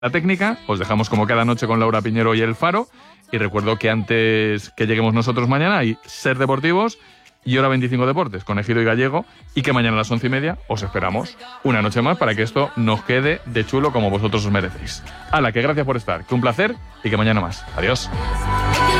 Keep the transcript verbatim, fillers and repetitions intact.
la técnica. Os dejamos como cada noche con Laura Piñero y El Faro. Y recuerdo que antes que lleguemos nosotros mañana hay Ser Deportivos y Hora veinticinco Deportes con Ejido y Gallego, y que mañana a las once y media os esperamos una noche más para que esto nos quede de chulo como vosotros os merecéis. Hala, que gracias por estar, que un placer y que mañana más. Adiós.